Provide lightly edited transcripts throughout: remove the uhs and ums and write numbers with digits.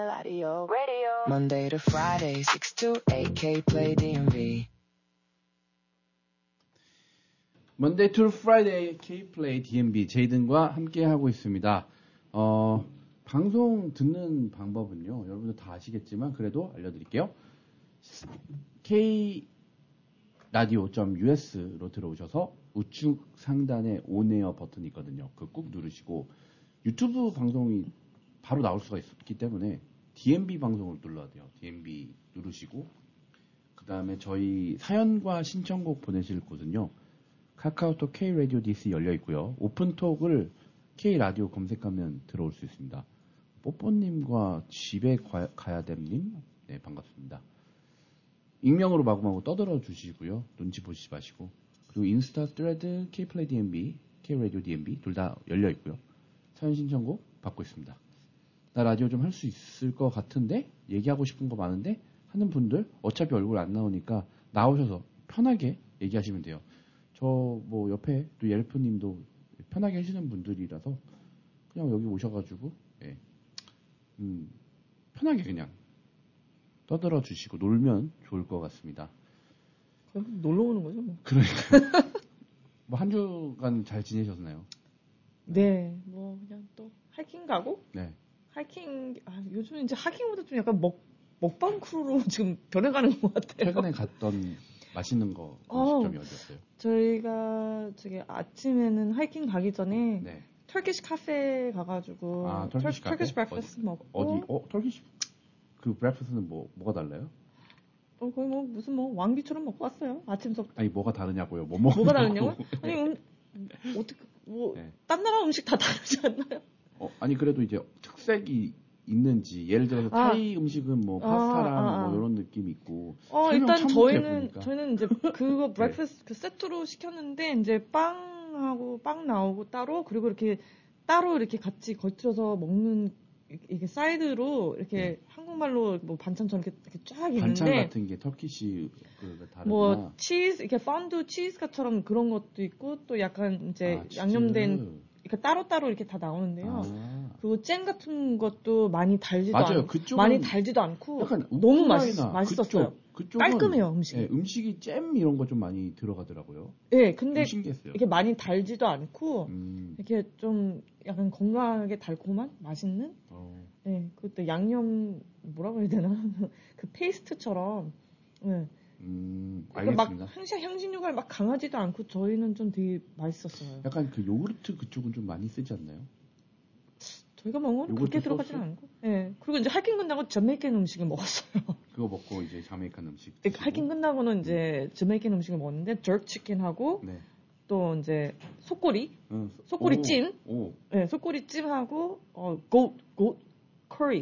Radio. Monday to Friday, 6 to 8, K-Play DMV. Monday to Friday, K-Play DMV 제이든과 함께 하고 있습니다. 방송 듣는 방법은요, 여러분들 다 아시겠지만 그래도 알려드릴게요. kradio.us로 들어오셔서 우측 상단에 온에어 버튼이 있거든요. 그거 꾹 누르시고 유튜브 방송이 바로 나올 수가 있기 때문에 DMB 방송을 눌러야 돼요. DMB 누르시고 그 다음에 저희 사연과 신청곡 보내실 곳은요. 카카오톡 K-Radio DC 열려 있고요. 오픈톡을 K-Radio 검색하면 들어올 수 있습니다. 뽀뽀님과 집에 가야됨님, 네 반갑습니다. 익명으로 마구마구 떠들어 주시고요. 눈치 보시지 마시고. 그리고 인스타 스트레드 K-Play DMB, K-Radio DMB 둘 다 열려 있고요. 사연 신청곡 받고 있습니다. 나 라디오 좀 할 수 있을 것 같은데 얘기하고 싶은 거 많은데 하는 분들 어차피 얼굴 안 나오니까 나오셔서 편하게 얘기하시면 돼요. 저 뭐 옆에 또 옐프님도 편하게 하시는 분들이라서 그냥 여기 오셔가지고 예. 편하게 그냥 떠들어 주시고 놀면 좋을 것 같습니다. 놀러 오는 거죠, 뭐. 그러니까 뭐 한 주간 잘 지내셨나요? 네, 뭐 그냥 또 하이킹 가고. 네. 하이킹 요즘은 이제 하이킹보다 좀 약간 먹방 크루로 지금 변해가는 것 같아요. 최근에 갔던 맛있는 거 음식점이 어디였어요? 저희가 저기 아침에는 하이킹 가기 전에 네. 터키시 카페 가가지고 터키시 카페? 터키시 브렉퍼스트 먹고. 어디? 터키시 그 브렉퍼스트는 뭐가 달라요? 거의 뭐 무슨 뭐 왕비처럼 먹고 왔어요. 아침부터. 아니 뭐가 다르냐고요? 뭐가 다르냐고? 아니 어떻게 네. 딴 나라 음식 다 다르지 않나요? 아니 그래도 이제 특색이 있는지 예를 들어서 타이 음식은 뭐 파스타랑 뭐 이런 느낌이 있고 일단 저희는 이제 그거 브렉퍼스트 그 세트로 시켰는데 이제 빵 나오고 따로 그리고 이렇게 따로 이렇게 같이 걸쳐서 먹는 이게 사이드로 이렇게 한국말로 뭐 반찬처럼 이렇게 쫙 있는데 반찬 같은 게 터키시 그가 다르구나. 뭐 치즈 이렇게 펀드 치즈가처럼 그런 것도 있고 또 약간 이제 양념된 그러니까 따로따로 이렇게 다 나오는데요. 그리고 잼 같은 것도 많이 달지도 않고 너무 맛있었어요. 그쪽은 깔끔해요, 음식이. 네, 음식이 잼 이런 거 좀 많이 들어가더라고요. 네, 근데 신기했어요. 이게 많이 달지도 않고 이렇게 좀 약간 건강하게 달콤한 맛있는. 네, 그것도 양념 뭐라고 해야 되나? 그 페이스트처럼. 네. 그러니까 알겠습니다. 막 향신료가 막 강하지도 않고 저희는 좀 되게 맛있었어요. 약간 그 요구르트 그쪽은 좀 많이 쓰지 않나요? 저희가 먹은 건 그렇게 들어가지는 않고. 네. 그리고 이제 하이킹 끝나고 저메이칸 음식을 먹었어요. 그거 먹고 이제 자메이칸 음식. 하이킹 끝나고는 이제 저메이칸 음식을 먹었는데 jerk chicken하고 네. 또 이제 속꼬리 찜. 네, 속꼬리 찜하고 goat curry.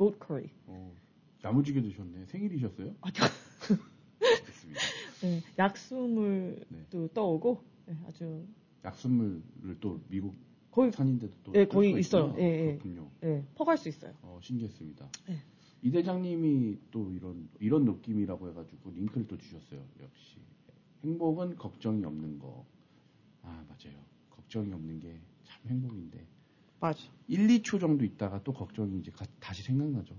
야무지게 드셨네. 생일이셨어요? 됐습니다. 네, 약수물 또 떠오고 아주 약수물을 또 미국 거의 산인데도 또 거의 있어요. 그렇군요. 퍼갈 수 있어요. 신기했습니다. 네. 이 대장님이 또 이런 느낌이라고 해가지고 링크를 또 주셨어요. 역시 행복은 걱정이 없는 거. 맞아요. 걱정이 없는 게 참 행복인데. 맞아. 1, 2초 정도 있다가 또 걱정이 이제 다시 생각나죠.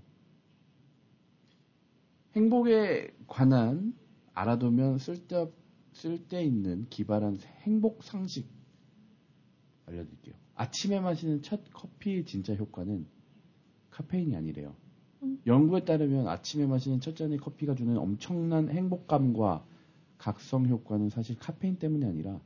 행복에 관한 알아두면 쓸데있는 기발한 행복 상식 알려드릴게요. 아침에 마시는 첫 커피의 진짜 효과는 카페인이 아니래요. 연구에 따르면 아침에 마시는 첫 잔의 커피가 주는 엄청난 행복감과 각성 효과는 사실 카페인 때문이 아니라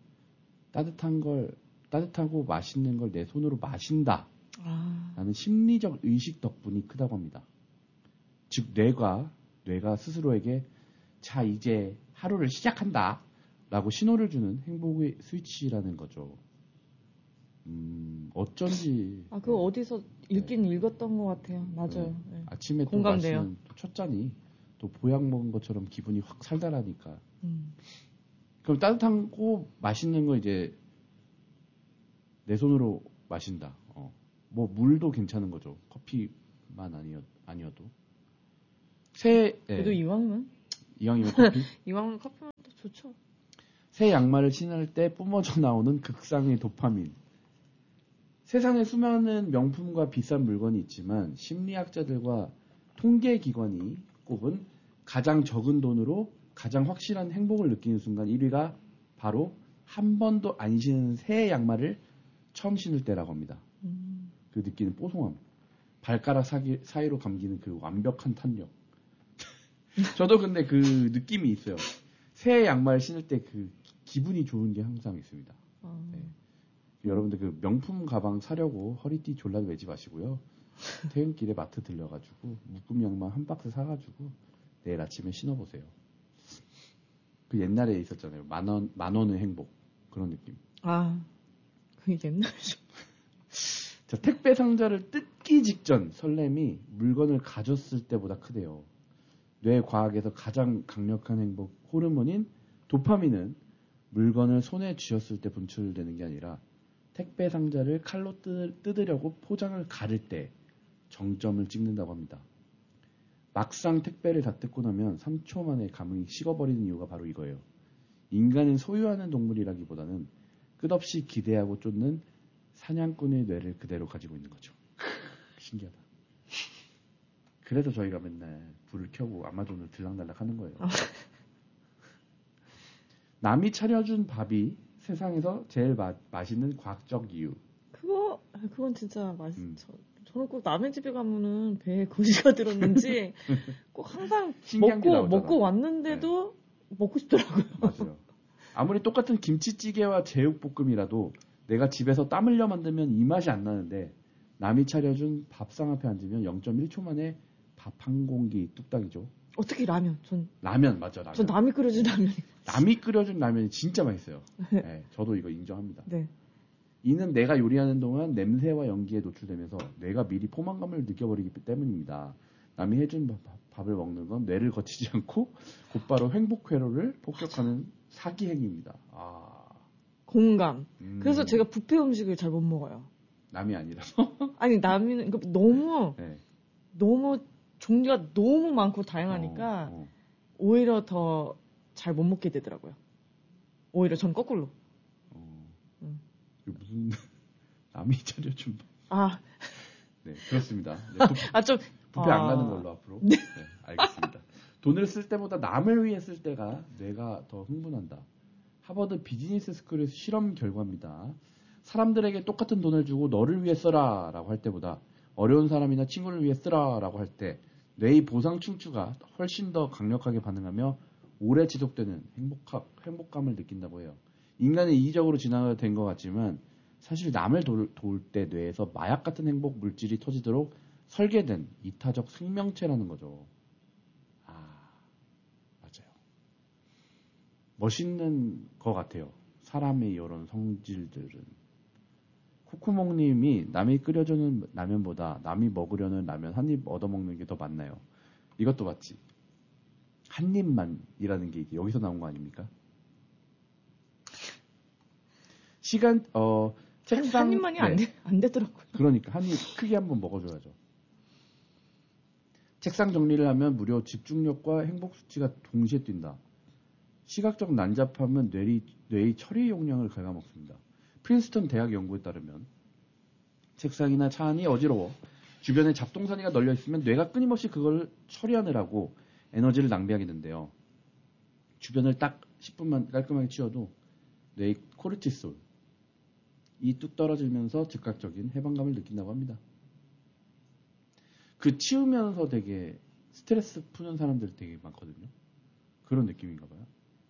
따뜻하고 맛있는 걸 내 손으로 마신다 라는 심리적 의식 덕분이 크다고 합니다. 즉 뇌가 스스로에게 자 이제 하루를 시작한다 라고 신호를 주는 행복의 스위치라는 거죠. 어쩐지 그거 어디서 읽었던 것 같아요. 맞아요. 네. 아침에 공감돼요. 또 마시는 첫 잔이 또 보약 먹은 것처럼 기분이 확 살달하니까. 그럼 따뜻하고 맛있는 거 이제 내 손으로 마신다. 뭐 물도 괜찮은 거죠. 커피만 아니어도. 그래도 이왕이면 커피? 이왕이면 커피만 더 좋죠. 새 양말을 신을 때 뿜어져 나오는 극상의 도파민. 세상에 수많은 명품과 비싼 물건이 있지만 심리학자들과 통계기관이 꼽은 가장 적은 돈으로 가장 확실한 행복을 느끼는 순간 1위가 바로 한 번도 안 신은 새 양말을 처음 신을 때라고 합니다. 그 느끼는 뽀송함. 발가락 사이로 감기는 그 완벽한 탄력. 저도 근데 그 느낌이 있어요. 새 양말 신을 때 그 기분이 좋은 게 항상 있습니다. 네. 여러분들 그 명품 가방 사려고 허리띠 졸라 매지 마시고요. 퇴근길에 마트 들려가지고 묶음 양말 한 박스 사가지고 내일 아침에 신어보세요. 그 옛날에 있었잖아요. 만 원의 행복. 그런 느낌. 아, 그 옛날이죠. 자, 택배 상자를 뜯기 직전 설렘이 물건을 가졌을 때보다 크대요. 뇌 과학에서 가장 강력한 행복 호르몬인 도파민은 물건을 손에 쥐었을 때 분출되는 게 아니라 택배 상자를 칼로 뜯으려고 포장을 가를 때 정점을 찍는다고 합니다. 막상 택배를 다 뜯고 나면 3초 만에 감흥이 식어버리는 이유가 바로 이거예요. 인간은 소유하는 동물이라기보다는 끝없이 기대하고 쫓는 사냥꾼의 뇌를 그대로 가지고 있는 거죠. 신기하다. 그래서 저희가 맨날 불을 켜고 아마존을 들락날락 하는 거예요. 남이 차려준 밥이 세상에서 제일 맛있는 과학적 이유. 그건 진짜 맛있죠. 저는 꼭 남의 집에 가면은 배에 거지가 들었는지 꼭 항상 먹고 왔는데도 네. 먹고 싶더라고요. 맞아요. 아무리 똑같은 김치찌개와 제육볶음이라도 내가 집에서 땀 흘려 만들면 이 맛이 안 나는데 남이 차려준 밥상 앞에 앉으면 0.1초 만에 밥 한 공기 뚝딱이죠. 어떻게 라면? 라면 맞죠. 라면. 전 남이 끓여준 라면이. 남이 끓여준 라면이 진짜 맛있어요. 네, 저도 이거 인정합니다. 네. 이는 내가 요리하는 동안 냄새와 연기에 노출되면서 뇌가 미리 포만감을 느껴버리기 때문입니다. 남이 해준 밥을 먹는 건 뇌를 거치지 않고 곧바로 행복 회로를 폭격하는 사기 행위입니다. 공감. 그래서 제가 뷔페 음식을 잘 못 먹어요. 남이 아니라서? 아니 남이는 너무 종류가 너무 많고 다양하니까 오히려 더 잘 못 먹게 되더라고요. 오히려 전 거꾸로. 무슨 남이 차려준 네, 그렇습니다. 네, 뷔페 안 가는 걸로 앞으로. 네, 알겠습니다. 돈을 쓸 때보다 남을 위해 쓸 때가 뇌가 더 흥분한다. 하버드 비즈니스 스쿨의 실험 결과입니다. 사람들에게 똑같은 돈을 주고 너를 위해 써라 라고 할 때보다 어려운 사람이나 친구를 위해 쓰라 라고 할 때 뇌의 보상 충추가 훨씬 더 강력하게 반응하며 오래 지속되는 행복감을 느낀다고 해요. 인간은 이기적으로 진화된 것 같지만 사실 남을 도울 때 뇌에서 마약 같은 행복 물질이 터지도록 설계된 이타적 생명체라는 거죠. 맞아요. 멋있는 것 같아요. 사람의 이런 성질들은. 코코몽님이 남이 끓여주는 라면보다 남이 먹으려는 라면 한 입 얻어먹는 게 더 맞나요? 이것도 맞지. 한 입만이라는 게 여기서 나온 거 아닙니까? 책상 한 입만이 안 되더라고요. 그러니까 한 입 크게 한번 먹어줘야죠. 책상 정리를 하면 무려 집중력과 행복 수치가 동시에 뛴다. 시각적 난잡함은 뇌의 처리 용량을 갉아먹습니다. 프린스턴 대학 연구에 따르면 책상이나 차 안이 어지러워 주변에 잡동사니가 널려 있으면 뇌가 끊임없이 그걸 처리하느라고 에너지를 낭비하게 된대요. 주변을 딱 10분만 깔끔하게 치워도 뇌의 코르티솔 이 뚝 떨어지면서 즉각적인 해방감을 느낀다고 합니다. 그 치우면서 되게 스트레스 푸는 사람들 되게 많거든요. 그런 느낌인가 봐요.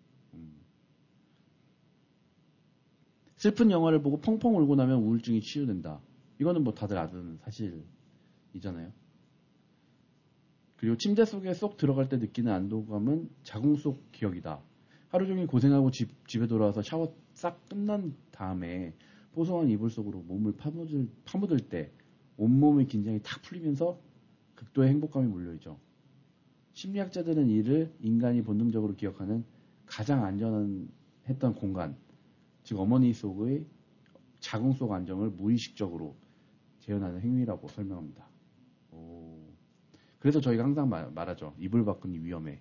슬픈 영화를 보고 펑펑 울고 나면 우울증이 치유된다. 이거는 뭐 다들 아는 사실이잖아요. 그리고 침대 속에 쏙 들어갈 때 느끼는 안도감은 자궁 속 기억이다. 하루 종일 고생하고 집에 돌아와서 샤워 싹 끝난 다음에 보송한 이불 속으로 몸을 파묻을 때 온몸의 긴장이 탁 풀리면서 극도의 행복감이 몰려있죠. 심리학자들은 이를 인간이 본능적으로 기억하는 가장 안전했던 공간, 즉 어머니 속의 자궁 속 안정을 무의식적으로 재현하는 행위라고 설명합니다. 그래서 저희가 항상 말하죠. 이불 밖은 위험해.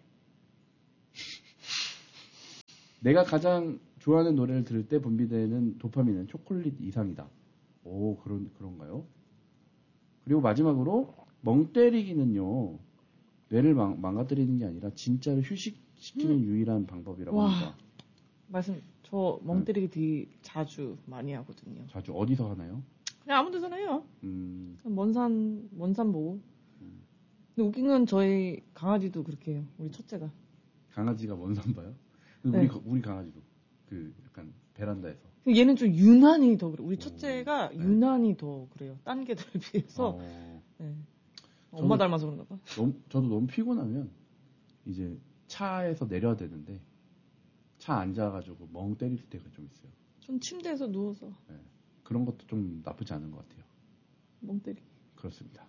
내가 가장 좋아하는 노래를 들을 때 분비되는 도파민은 초콜릿 이상이다. 그런가요? 그리고 마지막으로 멍 때리기는요. 뇌를 망가뜨리는 게 아니라 진짜로 휴식시키는 유일한 방법이라고 합니다. 저 멍 때리기 되게 자주 많이 하거든요. 자주 어디서 하나요? 그냥 아무 데서나 해요. 먼 산 보고. 근데 웃긴 건 저희 강아지도 그렇게 해요. 우리 첫째가. 강아지가 먼 산 봐요? 네. 우리 강아지도 그 약간 베란다에서. 얘는 좀 유난히 더 그래. 우리 첫째가 유난히 더 그래요. 딴 개들에 비해서. 네. 엄마 닮아서 그런가 봐. 저도 너무 피곤하면 이제 차에서 내려야 되는데 차 앉아가지고 멍 때릴 때가 좀 있어요. 전 침대에서 누워서. 네. 그런 것도 좀 나쁘지 않은 것 같아요. 멍 때리기. 그렇습니다.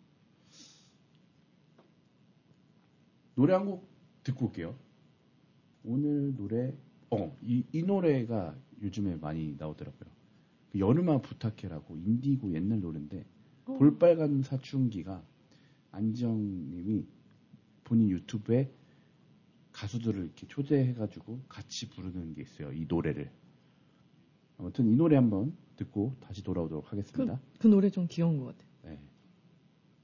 노래 한 곡 듣고 올게요. 오늘 노래, 이 노래가 요즘에 많이 나오더라고요. 여름아 부탁해라고 인디고 옛날 노래인데 볼빨간 사춘기가 안지영님이 본인 유튜브에 가수들을 이렇게 초대해가지고 같이 부르는 게 있어요. 이 노래를. 아무튼 이 노래 한번 듣고 다시 돌아오도록 하겠습니다. 그 노래 좀 귀여운 것 같아요.